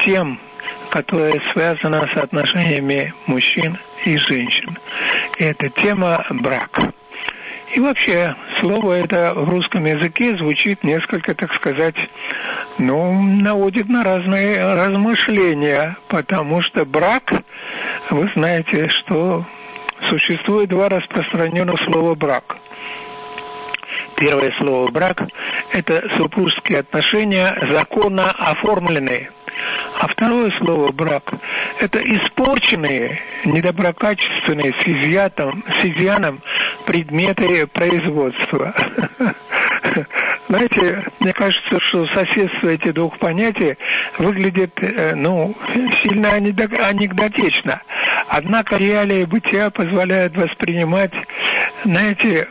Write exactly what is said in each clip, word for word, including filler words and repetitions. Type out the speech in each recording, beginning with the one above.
тем, которая связана с отношениями мужчин и женщин. И это тема брак. И вообще, слово это в русском языке звучит несколько, так сказать, ну, наводит на разные размышления, потому что брак, вы знаете, что существует два распространенных слова «брак». Первое слово «брак» – это супружеские отношения, законно оформленные. А второе слово «брак» – это испорченные, недоброкачественные с изъятом, с изъяном предметы производства. Знаете, мне кажется, что соседство этих двух понятий выглядит, ну, сильно анекдотично. Однако реалии бытия позволяют воспринимать, знаете,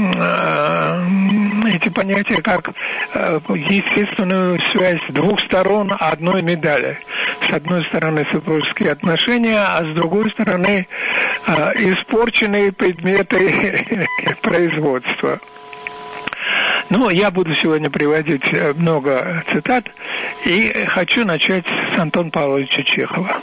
эти понятия как естественную связь двух сторон одной медали. С одной стороны супружеские отношения, а с другой стороны испорченные предметы производства. Ну, я буду сегодня приводить много цитат, и хочу начать с Антона Павловича Чехова.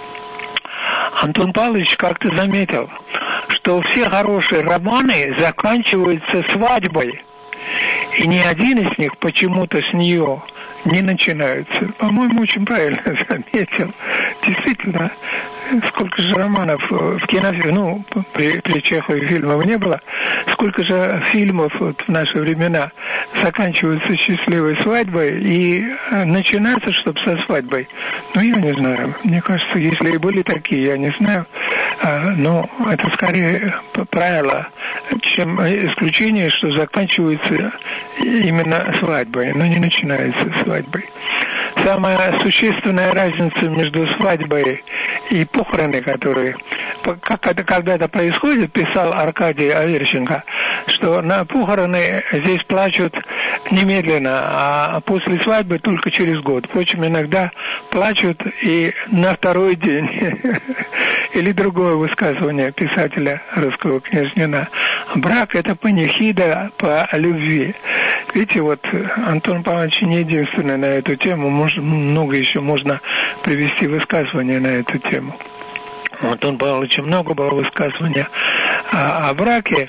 Антон Павлович как-то заметил, что все хорошие романы заканчиваются свадьбой, и ни один из них почему-то с нее не начинаются. По-моему, очень правильно заметил. Действительно, сколько же романов в кинофильме, ну, при, при Чехове фильмов не было, сколько же фильмов вот в наши времена заканчиваются счастливой свадьбой и начинаются, чтобы со свадьбой. Ну, я не знаю. Мне кажется, если и были такие, я не знаю. Но это скорее правило, чем исключение, что заканчивается именно свадьбой, но не начинается свадьбой. Самая существенная разница между свадьбой и похороны, которые как это когда-то происходит, писал Аркадий Аверченко, что на похороны здесь плачут немедленно, а после свадьбы только через год. Впрочем, иногда плачут и на второй день. Или другое высказывание писателя русского Княжнина. Брак – это панихида по любви. Видите, вот Антон Павлович не единственный на эту тему. Может, много еще можно привести высказывания на эту тему. У Антона Павловича много было высказывания о, о браке.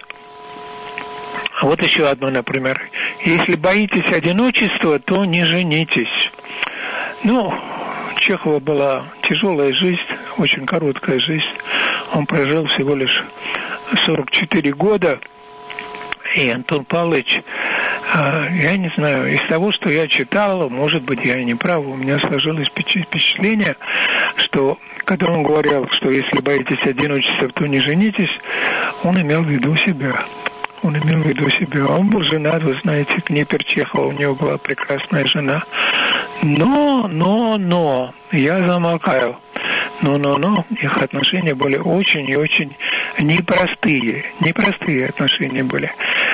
Вот еще одно, например. Если боитесь одиночества, то не женитесь. Ну, у Чехова была тяжелая жизнь, очень короткая жизнь. Он прожил всего лишь сорок четыре года. И Антон Павлович, я не знаю, из того, что я читал, может быть, я не прав, у меня сложилось впечатление, что когда он говорил, что если боитесь одиночества, то не женитесь, он имел в виду себя. Он имел в виду себя. Он был женат, вы знаете, Книпер Чехова, у него была прекрасная жена. Но, но, но, я замолкаю. Но, но, но, их отношения были очень и очень непростые. Непростые отношения были.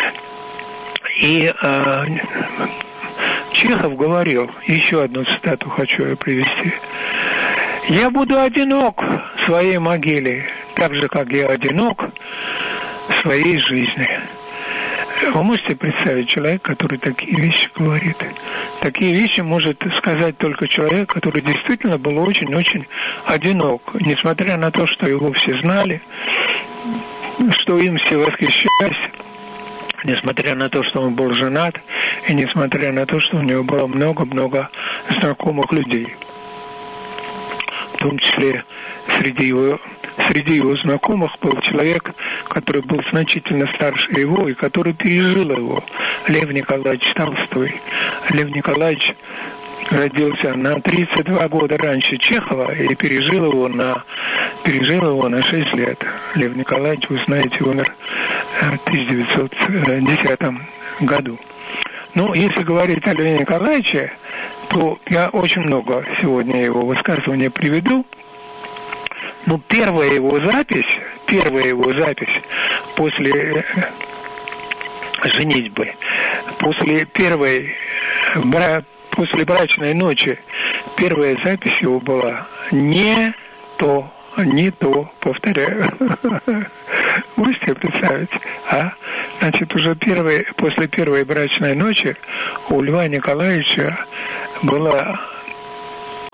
И э, Чехов говорил, еще одну цитату хочу я привести. «Я буду одинок в своей могиле, так же, как я одинок в своей жизни». Вы можете представить человека, который такие вещи говорит? Такие вещи может сказать только человек, который действительно был очень-очень одинок, несмотря на то, что его все знали, что им все восхищались, несмотря на то, что он был женат, и несмотря на то, что у него было много-много знакомых людей. В том числе среди его, среди его знакомых был человек, который был значительно старше его и который пережил его, Лев Николаевич Толстой. Лев Николаевич родился на тридцать два года раньше Чехова и пережил его на, пережил его на шесть лет. Лев Николаевич, вы знаете, умер в тысяча девятьсот десятом году. Ну, если говорить о Льве Николаевиче, то я очень много сегодня его высказывания приведу. Но первая его запись, первая его запись после женитьбы, после первой, после брачной ночи, первая запись его была «не то». Не то, повторяю. Можете представить, а? Значит, уже первый, после первой брачной ночи у Льва Николаевича была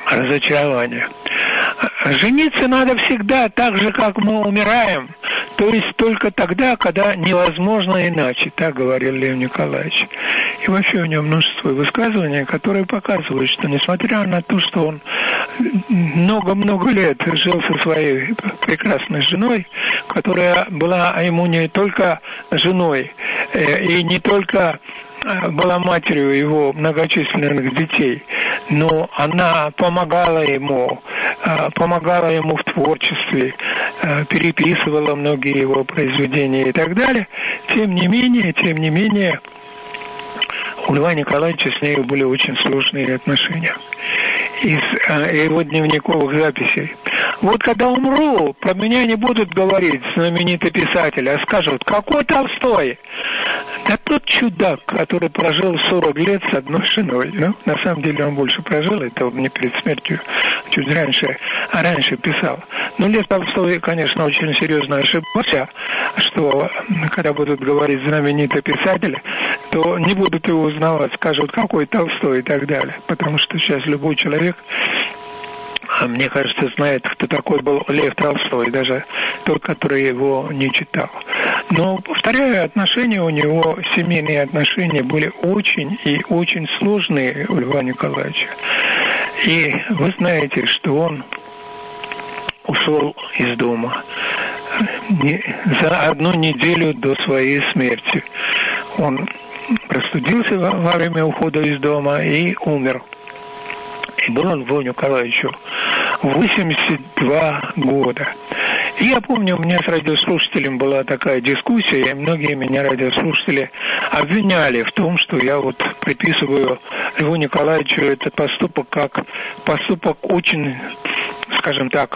разочарование. Жениться надо всегда так же, как мы умираем, то есть только тогда, когда невозможно иначе, так говорил Лев Николаевич. И вообще у него множество высказываний, которые показывают, что несмотря на то, что он много-много лет жил со своей прекрасной женой, которая была ему не только женой и не только была матерью его многочисленных детей, но она помогала ему, помогала ему в творчестве, переписывала многие его произведения и так далее. Тем не менее, тем не менее, у Льва Николаевича с ней были очень сложные отношения. Из его дневниковых записей. Вот когда умру, про меня не будут говорить знаменитый писатель, а скажут, какой Толстой? Да тот чудак, который прожил сорок лет с одной женой. Ну, на самом деле он больше прожил, это он мне перед смертью чуть раньше, а раньше писал. Но Лев Толстой, конечно, очень серьезно ошибался, что когда будут говорить знаменитый писатель, то не будут его узнавать, скажут, какой Толстой и так далее. Потому что сейчас любой человек, мне кажется, знает, кто такой был Лев Толстой, даже тот, который его не читал. Но, повторяю, отношения у него, семейные отношения были очень и очень сложные у Льва Николаевича. И вы знаете, что он ушел из дома за одну неделю до своей смерти. Он простудился во время ухода из дома и умер. И был он Льву Николаевичу восемьдесят два года. И я помню, у меня с радиослушателем была такая дискуссия, и многие меня радиослушатели обвиняли в том, что я вот приписываю Льву Николаевичу этот поступок как поступок очень, скажем так,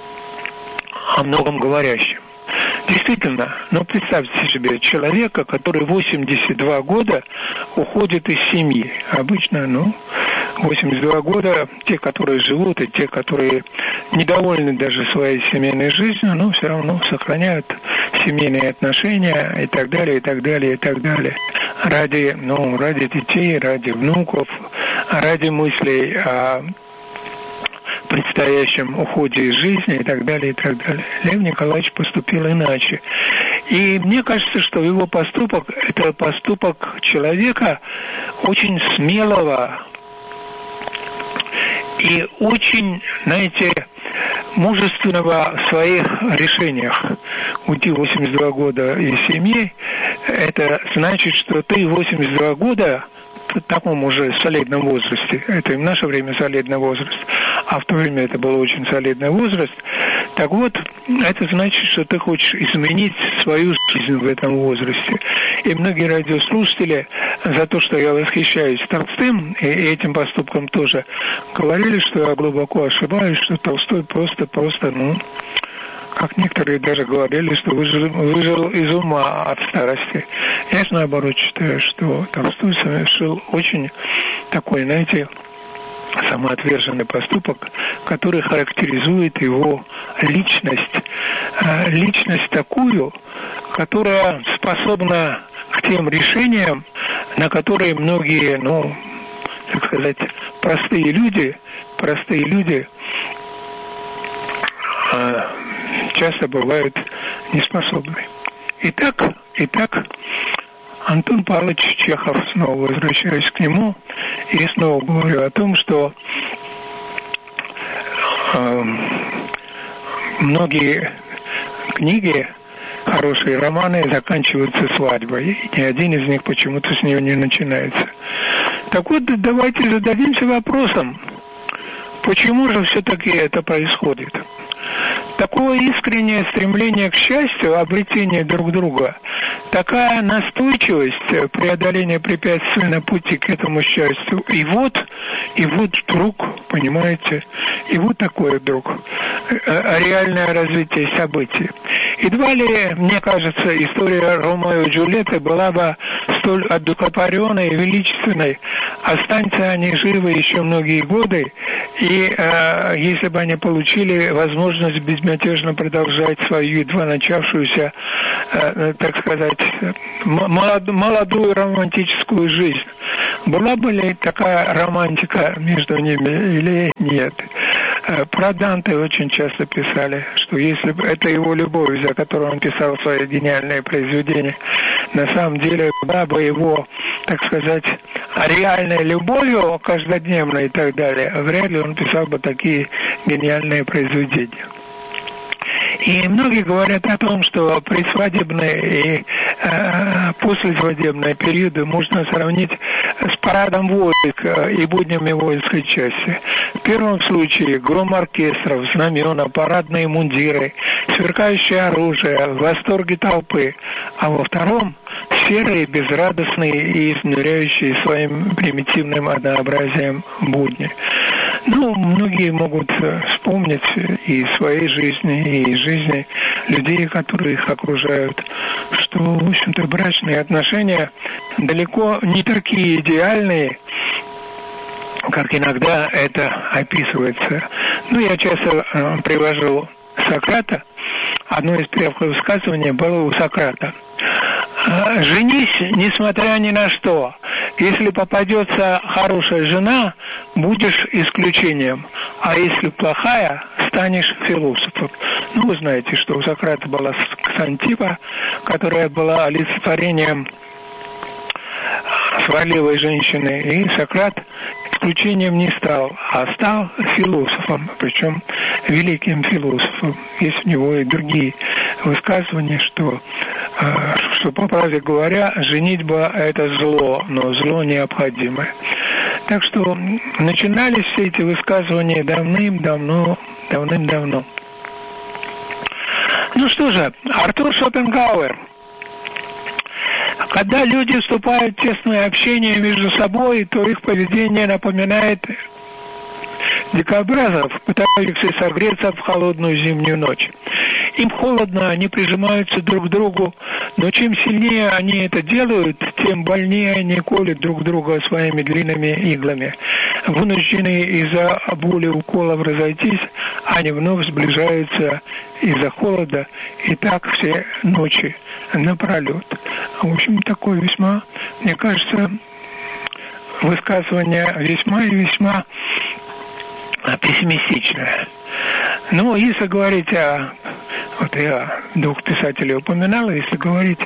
о многом говорящим. Действительно, но представьте себе человека, который восемьдесят два года уходит из семьи. Обычно, ну, восемьдесят два года те, которые живут, и те, которые недовольны даже своей семейной жизнью, но все равно сохраняют семейные отношения и так далее, и так далее, и так далее. Ради, ну, ради детей, ради внуков, ради мыслей о предстоящем уходе из жизни и так далее, и так далее. Лев Николаевич поступил иначе. И мне кажется, что его поступок – это поступок человека очень смелого и очень, знаете, мужественного в своих решениях. Уйти в восемьдесят два года из семьи – это значит, что ты восемьдесят два года в таком уже солидном возрасте, это и в наше время солидный возраст, а в то время это был очень солидный возраст, так вот, это значит, что ты хочешь изменить свою жизнь в этом возрасте. И многие радиослушатели за то, что я восхищаюсь Толстым, и этим поступком тоже, говорили, что я глубоко ошибаюсь, что Толстой просто-просто, ну, как некоторые даже говорили, что выжил, выжил из ума от старости. Я, наоборот, считаю, что Толстой совершил очень такой, знаете, самоотверженный поступок, который характеризует его личность. Личность такую, которая способна к тем решениям, на которые многие, ну, так сказать, простые люди, простые люди часто бывают неспособны. Итак, итак, Антон Павлович Чехов, снова возвращаюсь к нему, и снова говорю о том, что э, многие книги, хорошие романы заканчиваются свадьбой, и ни один из них почему-то с нее не начинается. Так вот, давайте зададимся вопросом, почему же все-таки это происходит? Такое искреннее стремление к счастью, обретение друг друга, такая настойчивость преодоления препятствий на пути к этому счастью. И вот, и вот вдруг, понимаете, и вот такое вдруг реальное развитие событий. Едва ли, мне кажется, история Ромео и Джульетты была бы столь одухотворенной и величественной. Останься они живы еще многие годы, и э, если бы они получили возможность безмятежно продолжать свою едва начавшуюся, э, так сказать, молод, молодую романтическую жизнь. была бы ли такая романтика между ними или нет. Про Данте очень часто писали, что если бы это его любовь, за которую он писал свои гениальные произведения, на самом деле была бы его, так сказать, реальной любовью, каждодневной и так далее, вряд ли он писал бы такие гениальные произведения. И многие говорят о том, что предсвадебные и э, послесвадебные периоды можно сравнить с парадом войск и буднями воинской части. В первом случае гром оркестров, знамена, парадные мундиры, сверкающее оружие, восторги толпы. А во втором серые, безрадостные и изнуряющие своим примитивным однообразием будни. Ну, многие могут вспомнить и своей жизни, и жизни людей, которые их окружают, что, в общем-то, брачные отношения далеко не такие идеальные, как иногда это описывается. Ну, я часто э, привожу Сократа. Одно из первых высказываний было у Сократа. «Женись, несмотря ни на что. Если попадется хорошая жена, будешь исключением, а если плохая, станешь философом». Ну, вы знаете, что у Сократа была Ксантипа, которая была олицетворением сварливой женщины, и Сократ исключением не стал, а стал философом, причем великим философом. Есть у него и другие высказывания, что, что по правде говоря, женитьба – это зло, но зло необходимое. Так что начинались все эти высказывания давным-давно, давным-давно. Ну что же, Артур Шопенгауэр. Когда люди вступают в тесное общение между собой, то их поведение напоминает дикобразов, пытающихся согреться в холодную зимнюю ночь. Им холодно, они прижимаются друг к другу, но чем сильнее они это делают, тем больнее они колют друг друга своими длинными иглами. Вынужденные из-за боли уколов разойтись, они вновь сближаются из-за холода, и так все ночи напролет. В общем, такое весьма, мне кажется, высказывание весьма и весьма пессимистичное. Ну, если говорить о... Вот я двух писателей упоминал, если говорить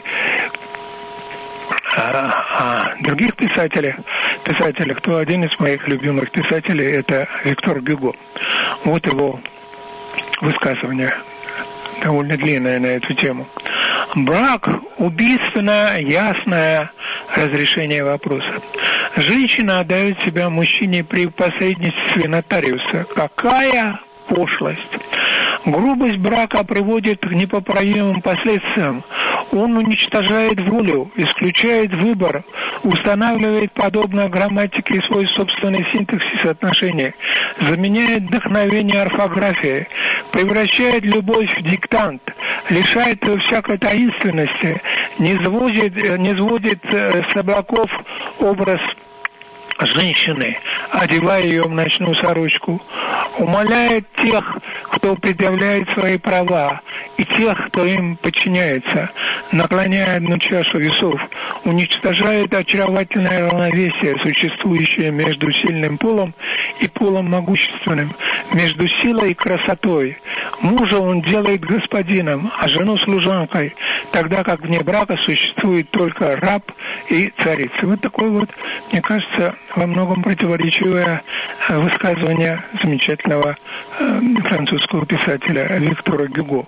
о, о других писателях, писателях, то один из моих любимых писателей – это Виктор Гюго. Вот его высказывание, довольно длинное на эту тему. Брак – убийственно ясное разрешение вопроса. Женщина отдает себя мужчине при посредничестве нотариуса. Какая пошлость! Грубость брака приводит к непоправимым последствиям. Он уничтожает волю, исключает выбор, устанавливает, подобно грамматике, свой собственный синтаксис отношений, заменяет вдохновение орфографией, превращает любовь в диктант, лишает всякой таинственности, не сводит, не сводит с облаков образ женщины, одевая ее в ночную сорочку, умаляет тех, кто предъявляет свои права, и тех, кто им подчиняется, наклоняя одну чашу весов, уничтожает очаровательное равновесие, существующее между сильным полом и полом могущественным, между силой и красотой. Мужа он делает господином, а жену служанкой, тогда как вне брака существует только раб и царица. Вот такое вот, мне кажется, во многом противоречивое высказывание замечательного французского писателя Виктора Гюго.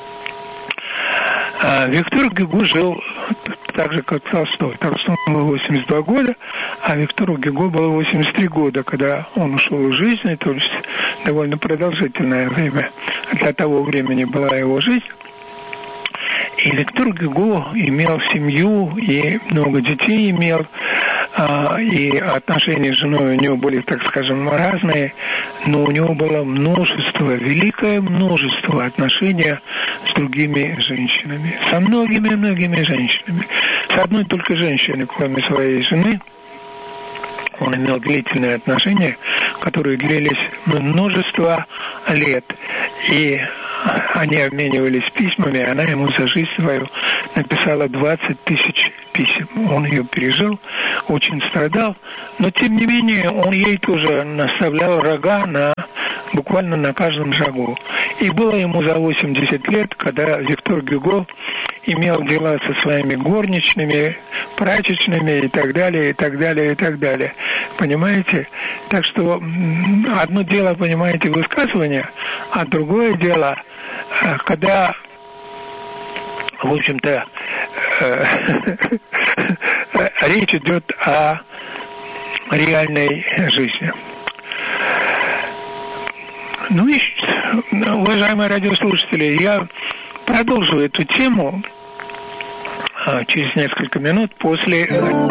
Виктор Гюго жил так же, как Толстой. Толстому было восемьдесят два года, а Виктору Гюго было восемьдесят три года, когда он ушел из жизни, то есть довольно продолжительное время для того времени была его жизнь. И Виктор Гюго имел семью, и много детей имел, и отношения с женой у него были, так скажем, разные, но у него было множество, великое множество отношений с другими женщинами, со многими-многими женщинами. С одной только женщиной, кроме своей жены, он имел длительные отношения, которые длились множество лет. И они обменивались письмами, она ему за жизнь свою написала двадцать тысяч писем. Он ее пережил, очень страдал, но тем не менее он ей тоже наставлял рога на, буквально на каждом шагу. И было ему за восемьдесят лет, когда Виктор Гюго имел дела со своими горничными, прачечными и так далее, и так далее, и так далее. Понимаете? Так что одно дело, понимаете, высказывание, а другое дело, когда, в общем-то, речь идет о реальной жизни. Ну и, уважаемые радиослушатели, я продолжу эту тему через несколько минут после...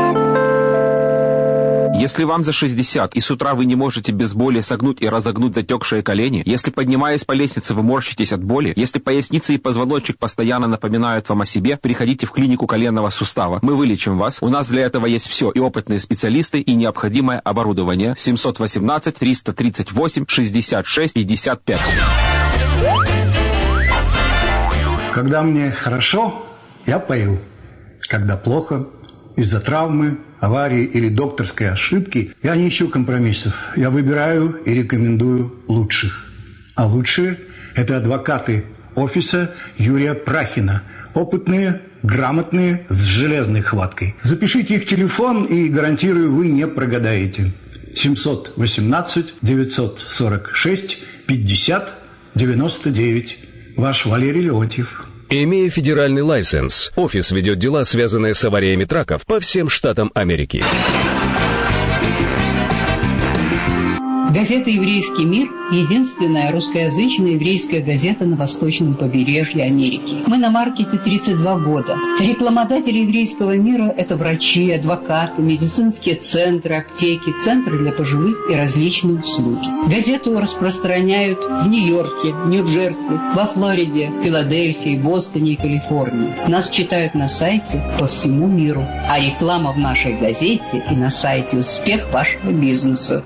Если вам за шестьдесят, и с утра вы не можете без боли согнуть и разогнуть затекшие колени, если, поднимаясь по лестнице, вы морщитесь от боли, если поясница и позвоночник постоянно напоминают вам о себе, приходите в клинику коленного сустава. Мы вылечим вас. У нас для этого есть все. И опытные специалисты, и необходимое оборудование. семь один восемь триста тридцать восемь шестьдесят шесть пятьдесят пять. Когда мне хорошо, я пою. Когда плохо, из-за травмы, аварии или докторской ошибки, я не ищу компромиссов. Я выбираю и рекомендую лучших. А лучшие – это адвокаты офиса Юрия Прахина. Опытные, грамотные, с железной хваткой. Запишите их телефон, и, гарантирую, вы не прогадаете. семь один восемь девятьсот сорок шесть пятьдесят девяносто девять. Ваш Валерий Леонтьев. Имея федеральный лайсенс, офис ведет дела, связанные с авариями траков по всем штатам Америки. Газета «Еврейский мир» – единственная русскоязычная еврейская газета на восточном побережье Америки. Мы на маркете тридцать два года. Рекламодатели «Еврейского мира» – это врачи, адвокаты, медицинские центры, аптеки, центры для пожилых и различные услуги. Газету распространяют в Нью-Йорке, Нью-Джерси, во Флориде, Филадельфии, Бостоне и Калифорнии. Нас читают на сайте по всему миру. А реклама в нашей газете и на сайте «Успех вашего бизнеса».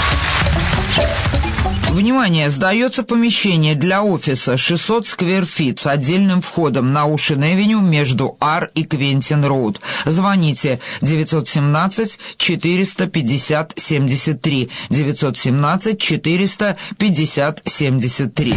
Внимание! Сдается помещение для офиса шестьсот сквер-фит с отдельным входом на Оушен-Эвеню между Ар и Квентин-Роуд. Звоните девятьсот семнадцать четыреста пятьдесят семьдесят три. девятьсот семнадцать четыреста пятьдесят семьдесят три.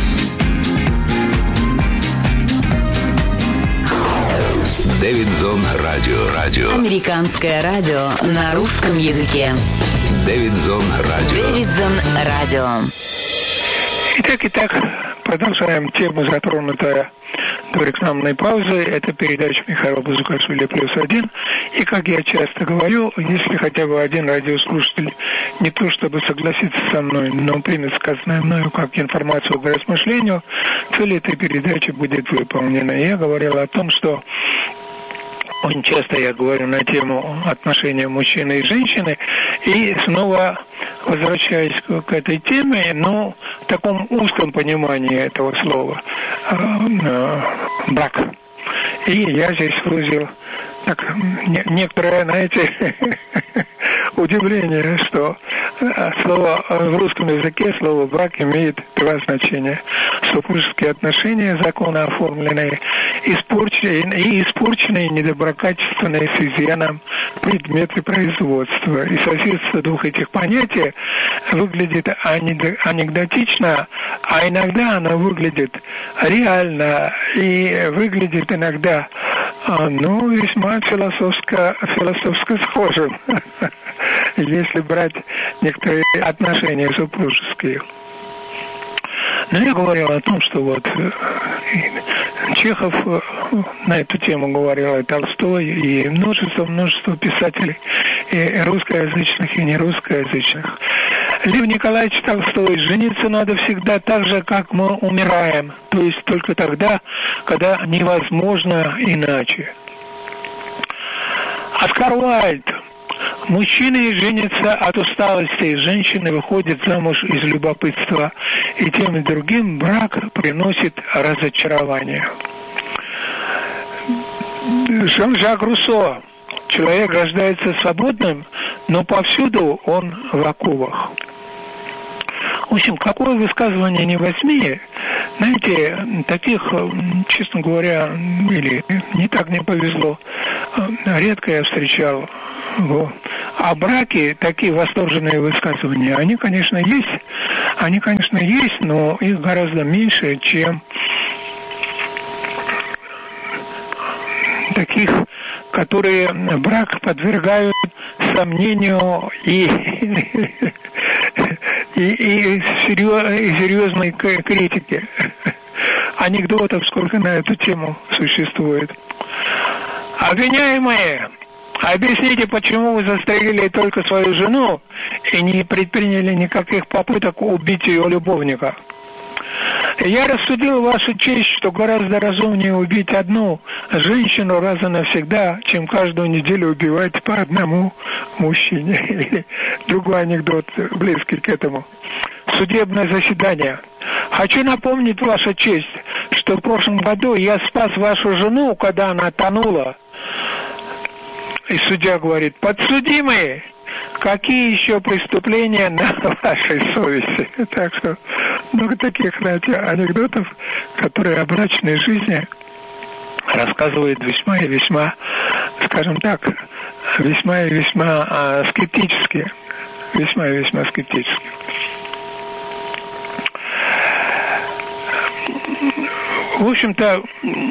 Дэвидзон Радио. Радио. Американское радио на русском языке. Дэвидзон Радио. Дэвидзон Радио. Итак, итак, продолжаем тему, затронутую до рекламной паузы. Это передача Михаила Бузукашвили «Плюс один». И, как я часто говорю, если хотя бы один радиослушатель не то чтобы согласиться со мной, но примет сказанное мною как информацию к размышлению, цель этой передачи будет выполнена. Я говорил о том, что очень часто я говорю на тему отношения мужчины и женщины, и снова возвращаюсь к этой теме, но в таком узком понимании этого слова э, э, брак. И я здесь выразил так, не, некоторое, знаете, удивление, что слово в русском языке слово брак имеет два значения. Супружеские отношения, законно оформленные, испорченные, и испорченные, недоброкачественные с изъяном предметы производства. И соседство двух этих понятий выглядит анекдотично, а иногда оно выглядит реально и выглядит иногда, ну, весьма философско, философско схожим, если брать некоторые отношения супружеские. Но я говорил о том, что вот Чехов на эту тему говорил, и Толстой, и множество-множество писателей, и русскоязычных, и нерусскоязычных. Лев Николаевич Толстой: жениться надо всегда так же, как мы умираем, то есть только тогда, когда невозможно иначе. Оскар Уайльд: мужчины женятся от усталости, женщины выходят замуж из любопытства, и тем и другим брак приносит разочарование. Жан-Жак Руссо: человек рождается свободным, но повсюду он в оковах. В общем, какое высказывание не возьми, Знаете, таких, честно говоря, или не так не повезло, редко я встречал. А браки, такие восторженные высказывания, они, конечно, есть. Они, конечно, есть, но их гораздо меньше, чем таких, которые брак подвергают сомнению и, и, и, серьезной критике. Анекдотов сколько на эту тему существует. Обвиняемые, объясните, почему вы застрелили только свою жену и не предприняли никаких попыток убить ее любовника. Я рассудил, вашу честь, что гораздо разумнее убить одну женщину раз и навсегда, чем каждую неделю убивать по одному мужчине. Другой анекдот, близкий к этому. Судебное заседание. Хочу напомнить, ваша честь, что в прошлом году я спас вашу жену, когда она тонула. И судья говорит: подсудимые, какие еще преступления на вашей совести? Так что много таких, знаете, анекдотов, которые о брачной жизни рассказывают весьма и весьма, скажем так, весьма и весьма а, скептически. Весьма и весьма скептически. В общем-то,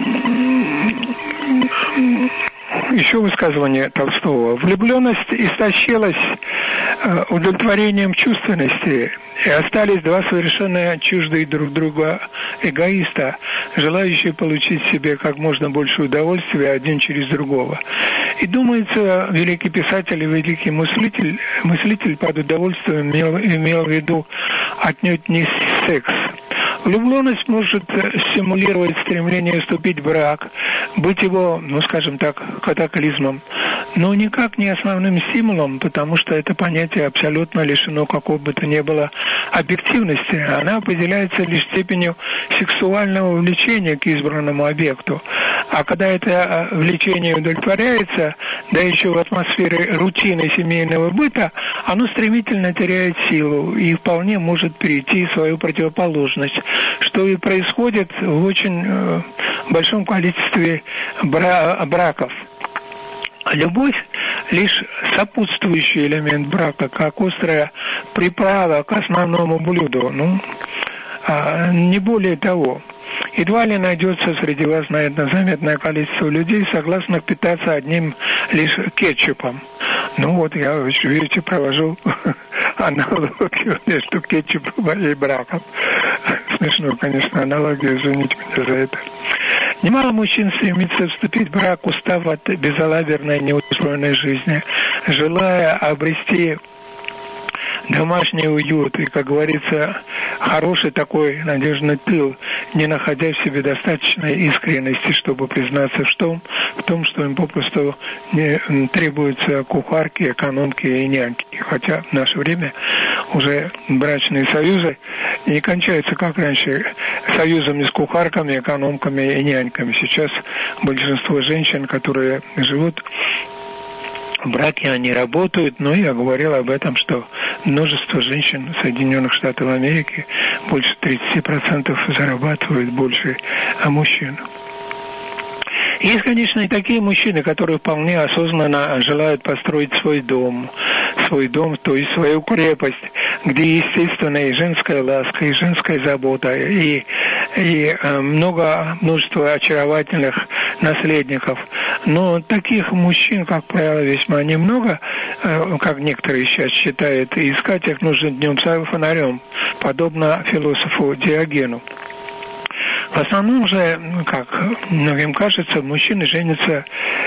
еще высказывание Толстого. Влюбленность истощилась э, удовлетворением чувственности, и остались два совершенно чуждые друг друга эгоиста, желающие получить себе как можно больше удовольствия один через другого. И думается, великий писатель и великий мыслитель, мыслитель под удовольствием имел, имел в виду отнюдь не секс. Влюбленность может стимулировать стремление вступить в брак, быть его, ну скажем так, катаклизмом, но никак не основным стимулом, потому что это понятие абсолютно лишено какого бы то ни было объективности. Она определяется лишь степенью сексуального влечения к избранному объекту. А когда это влечение удовлетворяется, да еще в атмосфере рутины семейного быта, оно стремительно теряет силу и вполне может перейти в свою противоположность, что и происходит в очень э, большом количестве бра- браков. Любовь – лишь сопутствующий элемент брака, как острая приправа к основному блюду, ну, а, не более того. Едва ли найдется среди вас, наверное, заметное количество людей, согласных питаться одним лишь кетчупом. Ну вот, я, видите, провожу аналогию между кетчупом и браком. Смешно, конечно, аналогия, извините меня за это. Немало мужчин стремится вступить в брак, устав от безалаберной, неустроенной жизни, желая обрести домашний уют и, как говорится, хороший такой надежный тыл, не находя в себе достаточной искренности, чтобы признаться в том, в том, что им попросту не требуются кухарки, экономки и няньки. Хотя в наше время уже брачные союзы не кончаются, как раньше, союзами с кухарками, экономками и няньками. Сейчас большинство женщин, которые живут в браке, они работают, но я говорил об этом, что множество женщин в Соединенных Штатах Америки, больше тридцать процентов зарабатывают больше мужчин. Есть, конечно, и такие мужчины, которые вполне осознанно желают построить свой дом, свой дом, то есть свою крепость, где естественно и женская ласка, и женская забота, и, и э, много, множество очаровательных наследников. Но таких мужчин, как правило, весьма немного, э, как некоторые сейчас считают, и искать их нужно днем с фонарем, подобно философу Диогену. В основном же, как многим кажется, мужчины женятся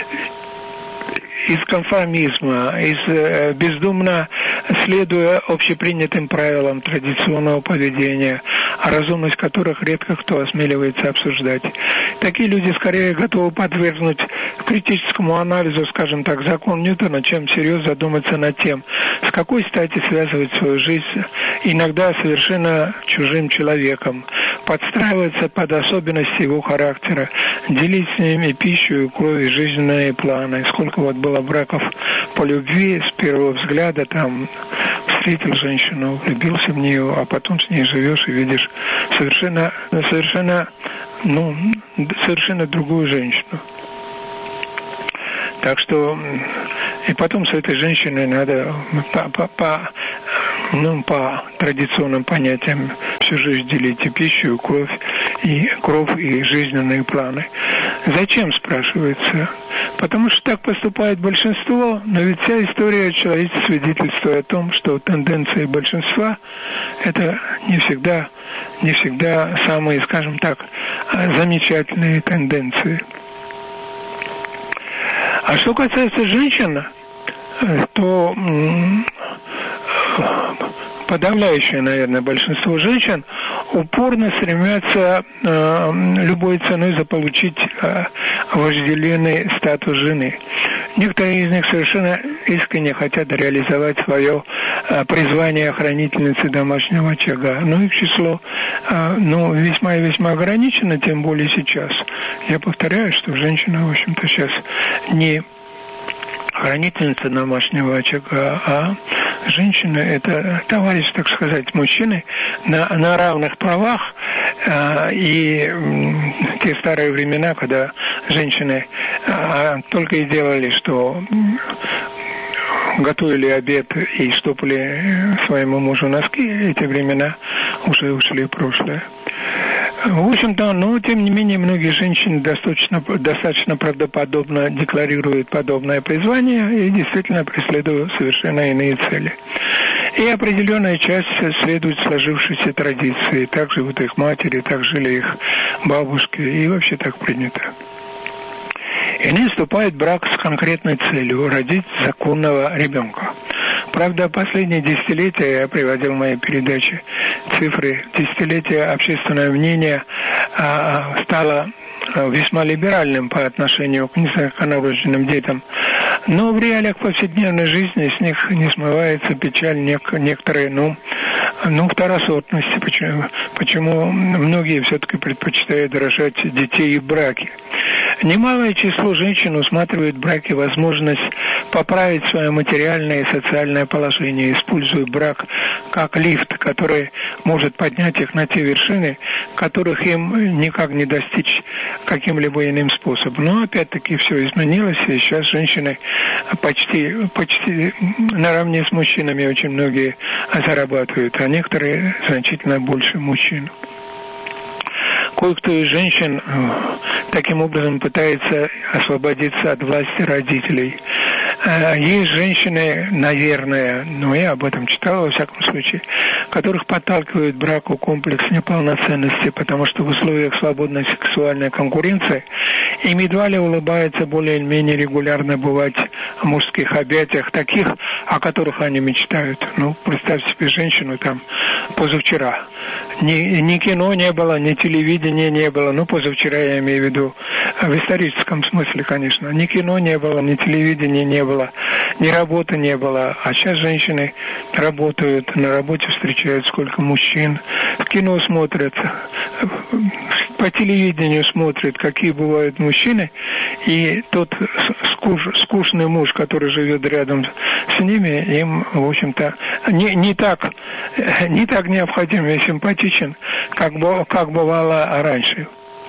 из конформизма, из э, бездумно следуя общепринятым правилам традиционного поведения, разумность которых редко кто осмеливается обсуждать. Такие люди скорее готовы подвергнуть критическому анализу, скажем так, закон Ньютона, чем всерьез задуматься над тем, с какой стати связывать свою жизнь иногда совершенно чужим человеком, подстраиваться под особенности его характера, делить с ними пищу, кровь, жизненные планы. Сколько вот было браков по любви с первого взгляда, там встретил женщину, влюбился в нее, а потом с ней живешь и видишь совершенно, совершенно, ну, совершенно другую женщину. Так что и потом с этой женщиной надо по, по, по, ну, по традиционным понятиям всю жизнь делить и пищу, и кровь, и кровь, и жизненные планы. Зачем, спрашивается? Потому что так поступает большинство, но ведь вся история человечества свидетельствует о том, что тенденции большинства – это не всегда, не всегда самые, скажем так, замечательные тенденции. А что касается женщин, то подавляющее, наверное, большинство женщин упорно стремятся э, любой ценой заполучить э, вожделенный статус жены. Некоторые из них совершенно искренне хотят реализовать свое э, призвание хранительницы домашнего очага. Но их число э, ну, весьма и весьма ограничено, тем более сейчас. Я повторяю, что женщина, в общем-то, сейчас не хранительница домашнего очага, а женщина – это товарищ, так сказать, мужчины на, на равных правах. А, и м, те старые времена, когда женщины а, только и делали, что готовили обед и штопали своему мужу носки, эти времена уже ушли в прошлое. В общем-то, но тем не менее многие женщины достаточно, достаточно правдоподобно декларируют подобное призвание и действительно преследуют совершенно иные цели. И определенная часть следует сложившейся традиции. Так живут их матери, так жили их бабушки, и вообще так принято. Иные вступают в брак с конкретной целью – родить законного ребенка. Правда, последние десятилетия, я приводил в моей передаче цифры, десятилетия общественное мнение а, стало весьма либеральным по отношению к незаконнорожденным детям. Но в реалиях повседневной жизни с них не смывается печаль нек- некоторые, ну, ну, второсортности. Почему, почему многие все-таки предпочитают рожать детей в браке. Немалое число женщин усматривает в браке возможность поправить свое материальное и социальное положение, используя брак как лифт, который может поднять их на те вершины, которых им никак не достичь каким-либо иным способом. Но опять-таки все изменилось, и сейчас женщины почти, почти наравне с мужчинами очень многие зарабатывают, а некоторые значительно больше мужчин. Кое-кто из женщин таким образом пытается освободиться от власти родителей. Есть женщины, наверное, ну я об этом читал, во всяком случае, которых подталкивает к браку комплекс неполноценности, потому что в условиях свободной сексуальной конкуренции им едва ли улыбается более-менее регулярно бывать в мужских объятиях, таких, о которых они мечтают. Ну, представьте себе женщину там позавчера. Ни, ни кино не было, ни телевидения не было, ну, позавчера я имею в виду, в историческом смысле, конечно. Ни кино не было, ни телевидения не было, ни работы не было. А сейчас женщины работают, на работе встречают сколько мужчин, в кино смотрят, по телевидению смотрят, какие бывают мужчины, и тот скуш, скучный муж, который живет рядом с ними, им, в общем-то, не, не так, не так необходим и симпатичен, как, как бывало раньше.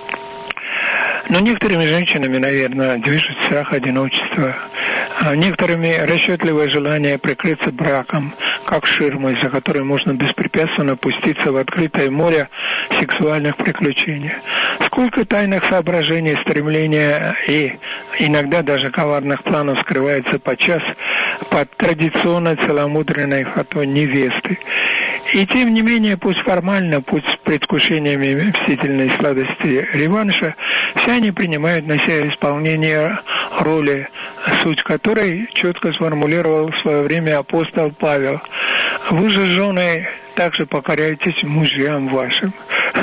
Но некоторыми женщинами, наверное, движет страх одиночества. А некоторыми расчетливое желание прикрыться браком, как ширмой, за которой можно беспрепятственно пуститься в открытое море сексуальных приключений. Сколько тайных соображений, стремления и иногда даже коварных планов скрывается подчас под традиционно целомудренной фатой невесты. И тем не менее, пусть формально, пусть с предвкушениями мстительной сладости реванша, все они принимают на себя исполнение роли, суть которой четко сформулировал в свое время апостол Павел. Вы же, жены, также покоряйтесь мужьям вашим.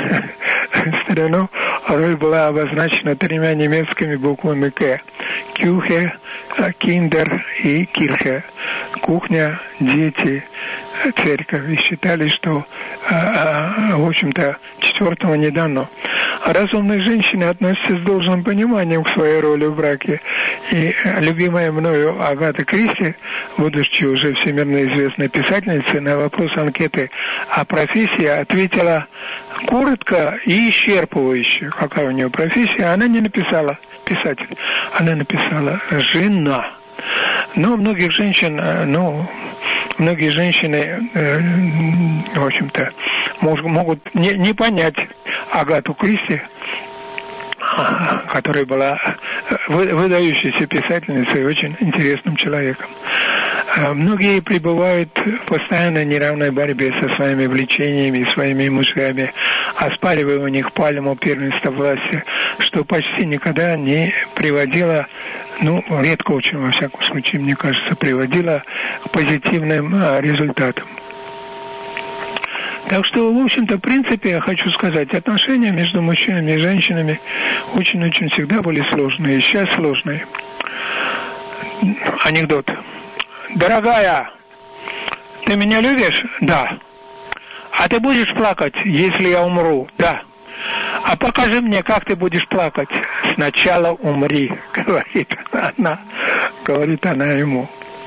В старину роль была обозначена тремя немецкими буквами «К». Кюхе, киндер и кирхе. Кухня, дети, церковь. И считали, что, в общем-то, четвертого не дано. Разумные женщины относятся с должным пониманием к своей роли в браке И любимая мною Агата Кристи, будучи уже всемирно известной писательницей, на вопрос анкеты о профессии ответила коротко и исчерпывающе, какая у нее профессия. Она не написала писатель, она написала жена. Но многих женщин, ну, многие женщины, э, в общем-то, мож, могут не, не понять Агату Кристи, которая была выдающейся писательницей и очень интересным человеком. Многие пребывают в постоянной неравной борьбе со своими влечениями, своими мужьями, оспаривая у них пальму первенства власти, что почти никогда не приводило, ну, редко очень, во всяком случае, мне кажется, приводило к позитивным результатам. Так что, в общем-то, в принципе, я хочу сказать, отношения между мужчинами и женщинами очень-очень всегда были сложные, и сейчас сложные. Анекдот. Дорогая, ты меня любишь? Да. А ты будешь плакать, если я умру? Да. А покажи мне, как ты будешь плакать. Сначала умри, говорит она, говорит она ему.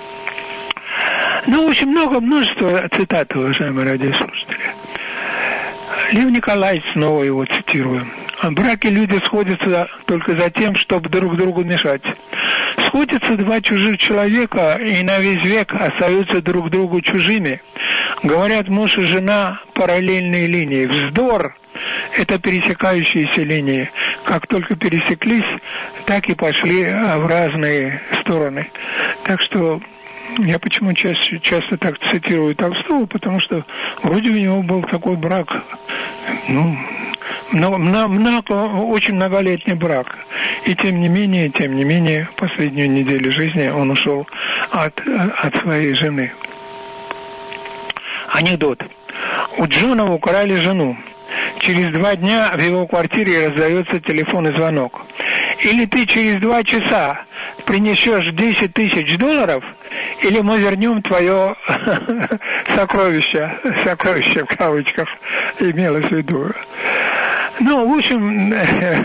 Ну, очень много, множество цитат, уважаемые радиослушатели. Лев Николаевич, снова его цитирую. В браке люди сходятся только за тем, чтобы друг другу мешать. Сходятся два чужих человека и на весь век остаются друг другу чужими. Говорят, муж и жена параллельные линии. Вздор! Это пересекающиеся линии. Как только пересеклись, так и пошли в разные стороны. Так что я почему часто, часто так цитирую Толстого, потому что вроде у него был такой брак, ну, много, много, очень многолетний брак. И тем не менее, тем не менее, последнюю неделю жизни он ушел от, от своей жены. Анекдот. У Джона украли жену. Через два дня в его квартире раздается телефонный звонок. Или ты через два часа принесешь десять тысяч долларов, или мы вернем твое сокровище, сокровище в кавычках имелось в виду. Ну, в общем,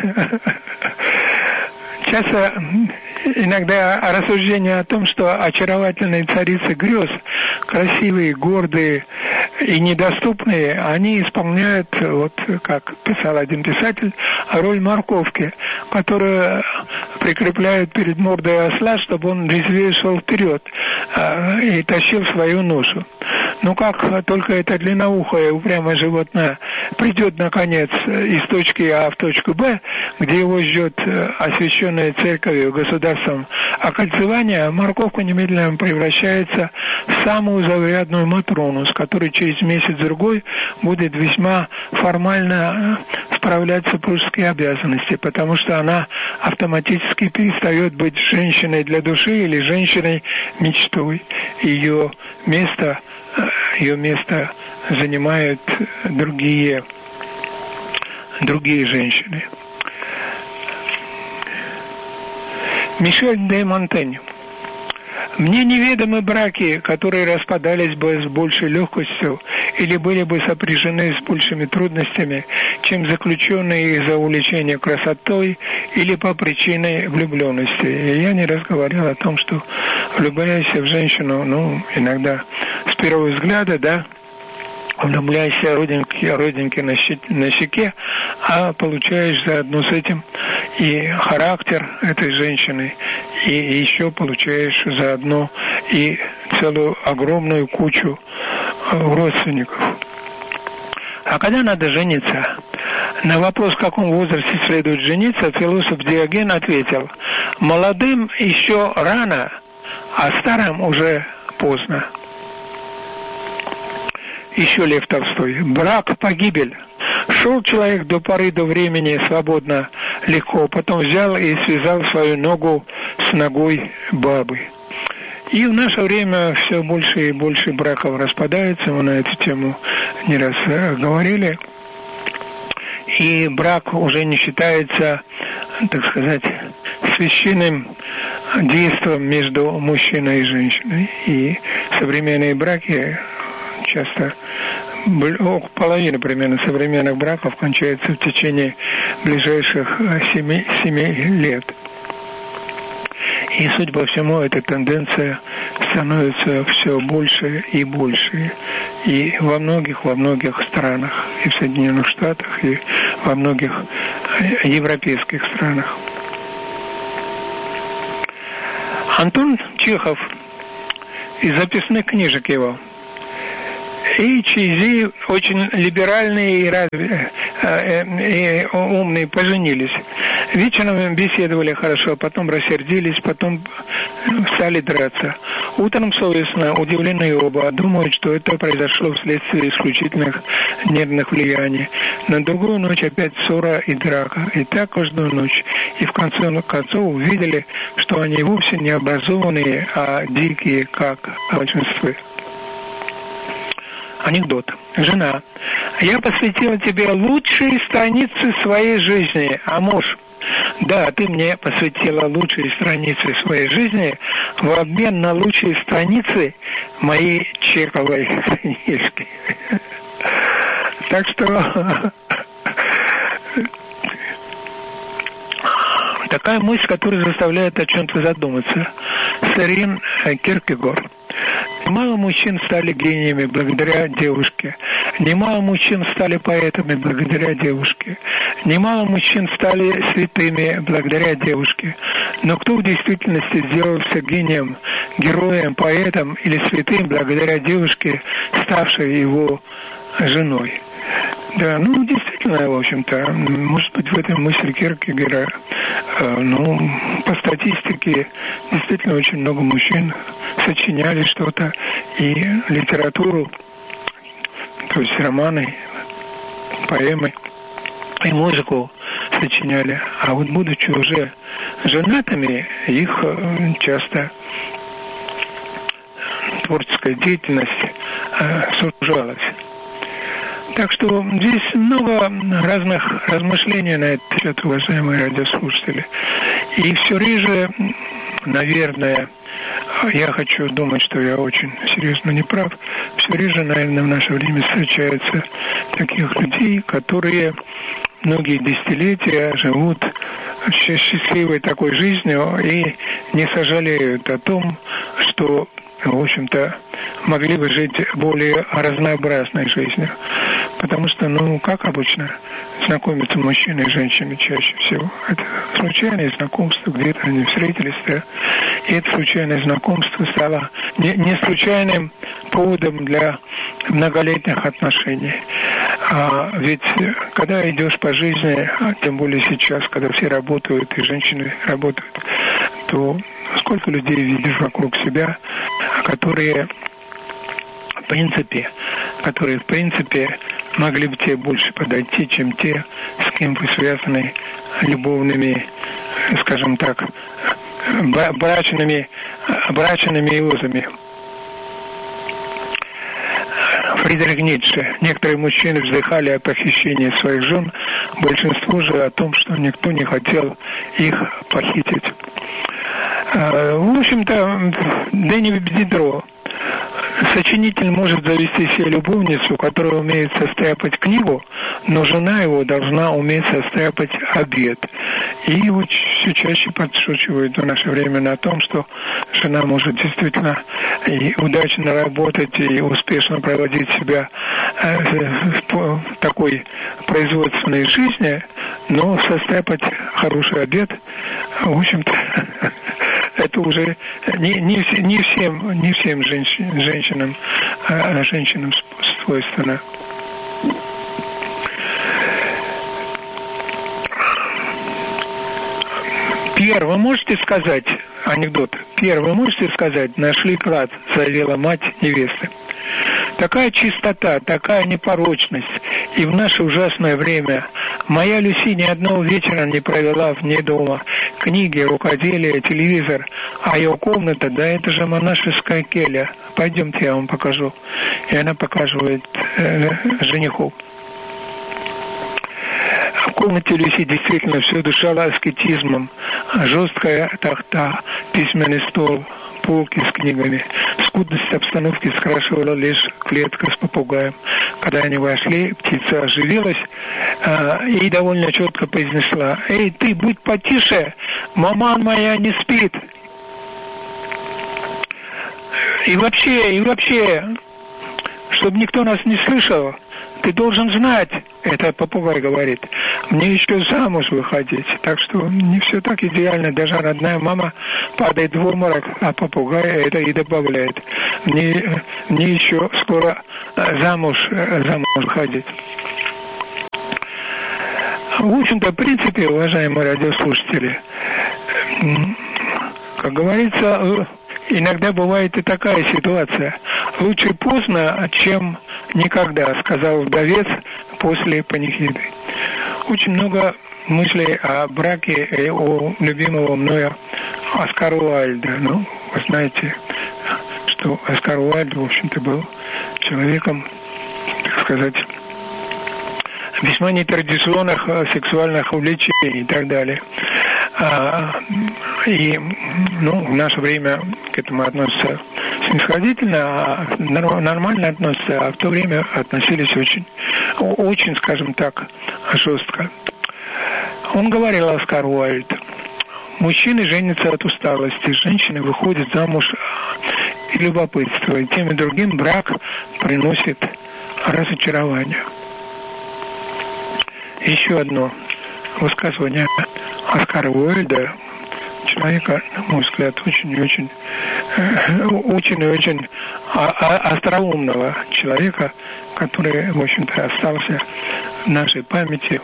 часто иногда рассуждения о том, что очаровательные царицы грез, красивые, гордые и недоступные, они исполняют, вот как писал один писатель, роль морковки, которую прикрепляют перед мордой осла, чтобы он резвее шел вперед и тащил свою ношу. Но как только это длинноухое упрямое животное придет, наконец, из точки А в точку Б, где его ждет освященная церковью государством окольцевание, морковка немедленно превращается в самую заурядную Матрону, с которой через месяц-другой будет весьма формально справлять супружеские обязанности, потому что она автоматически перестает быть женщиной для души или женщиной мечтой. Ее место, ее место занимают другие, другие женщины. Мишель де Монтень. Мне неведомы браки, которые распадались бы с большей легкостью или были бы сопряжены с большими трудностями, чем заключенные из-за увлечения красотой или по причине влюбленности. И я не раз говорил о том, что влюбляешься в женщину, ну, иногда с первого взгляда, да, влюбляешься родинки, родинки на, щеке, на щеке, а получаешь заодно с этим и характер этой женщины, и еще получаешь заодно и целую огромную кучу родственников. А когда надо жениться? На вопрос, в каком возрасте следует жениться, философ Диоген ответил: молодым еще рано, а старым уже поздно. Еще Лев Толстой. Брак – погибель. Шел человек до поры до времени свободно, легко, потом взял и связал свою ногу с ногой бабы. И в наше время все больше и больше браков распадается, мы на эту тему не раз говорили. И брак уже не считается, так сказать, священным действом между мужчиной и женщиной. И современные браки часто, около половины примерно современных браков кончаются в течение ближайших семи, семи лет. И, судя по всему, эта тенденция становится все больше и больше. И во многих, во многих странах, и в Соединенных Штатах, и во многих европейских странах. Антон Чехов из записных книжек его. И Чайзи очень либеральные и, разве, и умные поженились. Вечером беседовали хорошо, потом рассердились, потом стали драться. Утром совестно, удивлены оба, думают, что это произошло вследствие исключительных нервных влияний. На другую ночь опять ссора и драка. И так каждую ночь. И в конце концов увидели, что они вовсе не образованные, а дикие, как большинство. Анекдот. Жена. Я посвятила тебе лучшие страницы своей жизни. А муж? Да, ты мне посвятила лучшие страницы своей жизни в обмен на лучшие страницы моей чековой книжки. Так что такая мысль, которая заставляет о чем-то задуматься. Сорен Кierkegaard. Немало мужчин стали гениями благодаря девушке. Немало мужчин стали поэтами благодаря девушке. Немало мужчин стали святыми благодаря девушке. Но кто в действительности сделался гением, героем, поэтом или святым благодаря девушке, ставшей его женой? Да, ну, действительно, в общем-то, может быть, в этом мысль Кierkegaard, э, ну, по статистике, действительно, очень много мужчин сочиняли что-то, и литературу, то есть романы, поэмы, и музыку сочиняли. А вот, будучи уже женатыми, их часто творческая деятельность э, сужалась. Так что здесь много разных размышлений на этот счет, уважаемые радиослушатели. И все реже, наверное, я хочу думать, что я очень серьезно не прав, все реже, наверное, в наше время встречаются таких людей, которые многие десятилетия живут счастливой такой жизнью и не сожалеют о том, что, в общем-то, могли бы жить более разнообразной жизнью. Потому что, ну, как обычно, знакомятся мужчины и женщины чаще всего. Это случайное знакомство, где-то они встретились, да. И это случайное знакомство стало не, не случайным поводом для многолетних отношений. А ведь когда идешь по жизни, тем более сейчас, когда все работают и женщины работают, то сколько людей видишь вокруг себя, которые в принципе, которые в принципе могли бы тебе больше подойти, чем те, с кем вы связаны любовными, скажем так, брачными, брачными узами. Фридрих Ницше. Некоторые мужчины вздыхали о похищении своих жен, большинство же о том, что никто не хотел их похитить. В общем-то, Дени Дидро. Сочинитель может завести себе любовницу, которая умеет состряпать книгу, но жена его должна уметь состряпать обед. И вот все чаще подшучивают в наше время на том, что жена может действительно и удачно работать, и успешно проводить себя в такой производственной жизни, но состряпать хороший обед, в общем-то, это уже не, не, не всем, не всем женщин, женщинам, а женщинам свойственно. Пьер, вы можете сказать, анекдот, Пьер, вы можете сказать, нашли клад, заявила мать невесты. Такая чистота, такая непорочность, и в наше ужасное время моя Люси ни одного вечера не провела вне дома. Книги, рукоделие, телевизор, а ее комната, да это же монашеская келья. Пойдемте, я вам покажу. И она показывает э, жениху. В комнате Люси действительно все дышало аскетизмом. Жесткая тахта, письменный стол, полки с книгами. Скудность обстановки скрашивала лишь клетка с попугаем. Когда они вошли, птица оживилась э, и довольно четко произнесла: «Эй, ты, будь потише, маман моя не спит». И вообще, и вообще, чтобы никто нас не слышал, ты должен знать, это попугай говорит, мне еще замуж выходить. Так что не все так идеально. Даже родная мама падает в обморок, а попугай это и добавляет. Мне, мне еще скоро замуж, замуж выходить. В общем-то, в принципе, уважаемые радиослушатели, как говорится, иногда бывает и такая ситуация. Лучше поздно, чем никогда, сказал вдовец после панихиды. Очень много мыслей о браке и у любимого мною Оскара Уайльда. Ну, вы знаете, что Оскар Уайльд, в общем-то, был человеком, так сказать, весьма нетрадиционных сексуальных увлечений и так далее. И, ну, в наше время к этому относятся снисходительно, а нормально относятся, а в то время относились очень, очень, скажем так, жестко. Он говорил, Оскар Уайльд, мужчины женятся от усталости, женщины выходят замуж и любопытства, и тем и другим брак приносит разочарование. Еще одно высказывание Оскара Уайльда, человека, на мой взгляд, очень и очень, очень и очень остроумного человека, который, в общем-то, остался в нашей памяти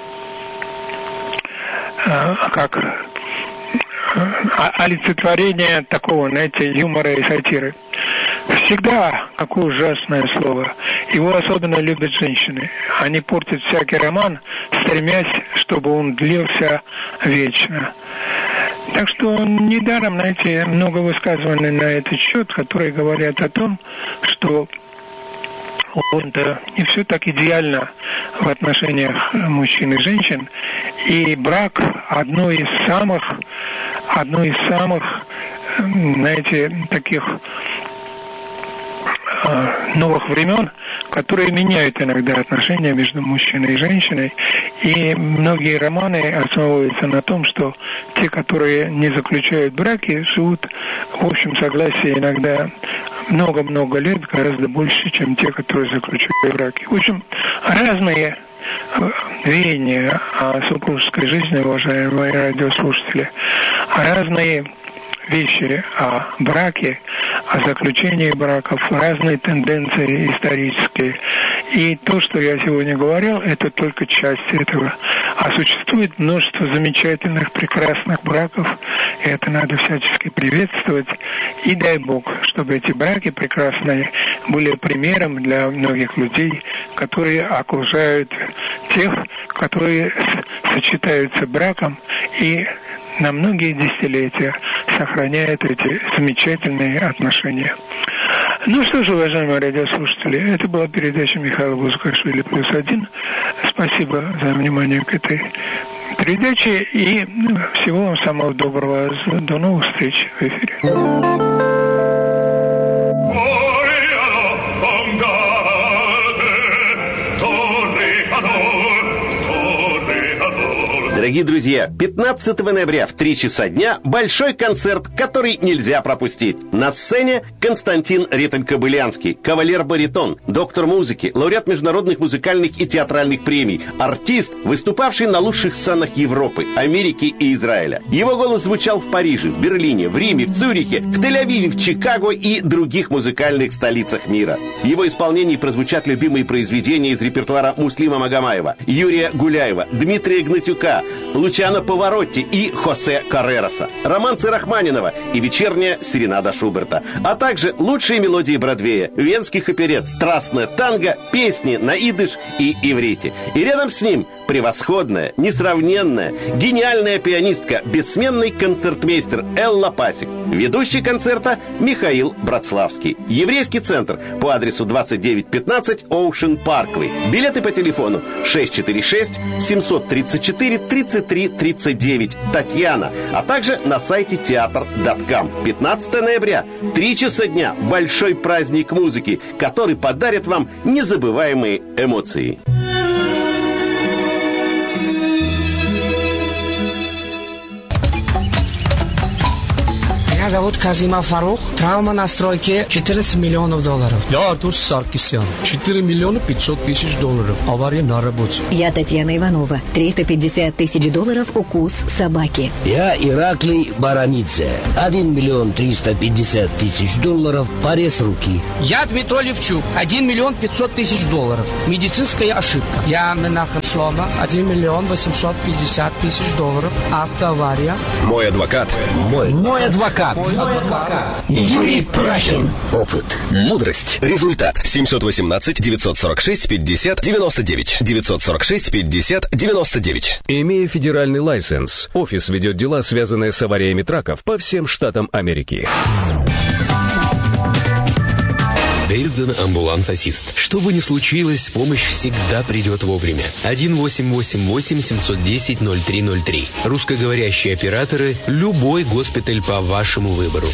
как олицетворение такого, знаете, юмора и сатиры. Всегда, какое ужасное слово, его особенно любят женщины. Они портят всякий роман, стремясь, чтобы он длился вечно. Так что недаром, знаете, много высказываний на этот счет, которые говорят о том, что он-то не все так идеально в отношениях мужчин и женщин. И брак одно из самых, одно из самых, знаете, таких новых времен, которые меняют иногда отношения между мужчиной и женщиной. И многие романы основываются на том, что те, которые не заключают браки, живут в общем согласии иногда много-много лет, гораздо больше, чем те, которые заключают браки. В общем, разные веяния о супружеской жизни, уважаемые радиослушатели, разные вещи о браке, о заключении браков, разные тенденции исторические. И то, что я сегодня говорил, это только часть этого. А существует множество замечательных, прекрасных браков, и это надо всячески приветствовать. И дай Бог, чтобы эти браки прекрасные были примером для многих людей, которые окружают тех, которые сочетаются браком и на многие десятилетия сохраняет эти замечательные отношения. Ну что же, уважаемые радиослушатели, это была передача Михаила Бузукашвили плюс один. Спасибо за внимание к этой передаче и всего вам самого доброго. До новых встреч в эфире. Дорогие друзья, пятнадцатого ноября в три часа дня большой концерт, который нельзя пропустить. На сцене Константин Ретель-Кобылянский, кавалер-баритон, доктор музыки, лауреат международных музыкальных и театральных премий, артист, выступавший на лучших сценах Европы, Америки и Израиля. Его голос звучал в Париже, в Берлине, в Риме, в Цюрихе, в Тель-Авиве, в Чикаго и других музыкальных столицах мира. В его исполнении прозвучат любимые произведения из репертуара Муслима Магомаева, Юрия Гуляева, Дмитрия Гнатюка, Лучано Паваротти и Хосе Каррероса, романсы Рахманинова и вечерняя серенада Шуберта, а также лучшие мелодии Бродвея, венских оперет, страстное танго, песни на идыш и иврите. И рядом с ним превосходная, несравненная, гениальная пианистка, бессменный концертмейстер Элла Пасик. Ведущий концерта Михаил Братславский. Еврейский центр по адресу двадцать девять пятнадцать Оушен Парквей. Билеты по телефону шесть четыре шесть семь три четыре тридцать три тридцать девять Татьяна, а также на сайте театр точка ком. пятнадцатого ноября, три часа дня, большой праздник музыки, который подарит вам незабываемые эмоции. Меня зовут Казима Фарух. Травма на стройке четырнадцать миллионов долларов. Я Артур Саркисян. четыре миллиона пятьсот тысяч долларов. Авария на работе. Я Татьяна Иванова. триста пятьдесят тысяч долларов укус собаки. Я Ираклий Барамидзе. один миллион триста пятьдесят тысяч долларов. Порез руки. Я Дмитрий Левчук. один миллион пятьсот тысяч долларов. Медицинская ошибка. Я Менахем Шлома. один миллион восемьсот пятьдесят тысяч долларов. Автоавария. Мой адвокат. Мой, Мой адвокат. Мой адвокат. Юрий Прахин. Опыт. Мудрость. Результат. семьсот восемнадцать девятьсот сорок шесть пятьдесят девяносто девять. девятьсот сорок шесть пятьдесят девяносто девять. Имея федеральный лайсенс, офис ведет дела, связанные с авариями траков по всем штатам Америки. Дэвидсон Амбуланс Ассист. Что бы ни случилось, помощь всегда придет вовремя. один восемь восемь восемь семь один ноль ноль три ноль три. Русскоговорящие операторы. Любой госпиталь по вашему выбору.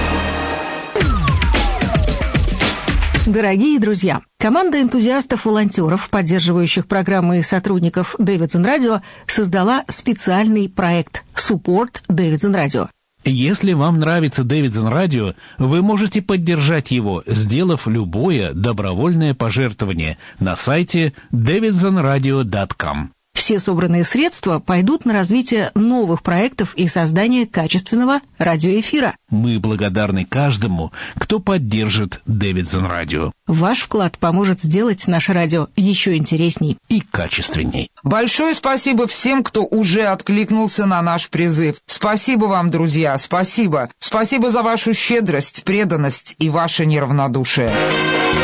Дорогие друзья, команда энтузиастов-волонтеров, поддерживающих программы и сотрудников Дэвидсон Радио, создала специальный проект «Support Дэвидсон Радио». Если вам нравится Дэвидсон Радио, вы можете поддержать его, сделав любое добровольное пожертвование на сайте дэвидсон радио точка ком. Все собранные средства пойдут на развитие новых проектов и создание качественного радиоэфира. Мы благодарны каждому, кто поддержит Дэвидсон Радио. Ваш вклад поможет сделать наше радио еще интересней и качественней. Большое спасибо всем, кто уже откликнулся на наш призыв. Спасибо вам, друзья, спасибо. Спасибо за вашу щедрость, преданность и ваше неравнодушие.